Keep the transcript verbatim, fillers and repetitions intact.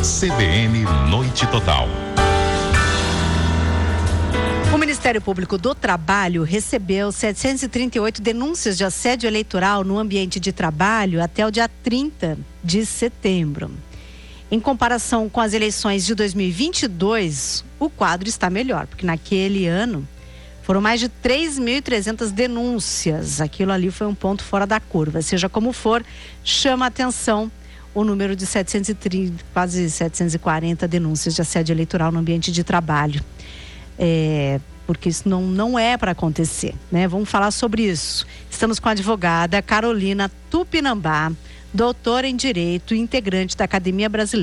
C B N Noite Total. O Ministério Público do Trabalho recebeu setecentas e trinta e oito denúncias de assédio eleitoral no ambiente de trabalho até o dia trinta de setembro. Em comparação com as eleições de dois mil e vinte e dois, o quadro está melhor, porque naquele ano foram mais de três mil e trezentas denúncias. Aquilo ali foi um ponto fora da curva. Seja como for, chama a atenção o número de setecentas e trinta, quase setecentas e quarenta denúncias de assédio eleitoral no ambiente de trabalho. É, porque isso não, não é para acontecer, né? Vamos falar sobre isso. Estamos com a advogada Carolina Tupinambá, doutora em Direito e integrante da Academia Brasileira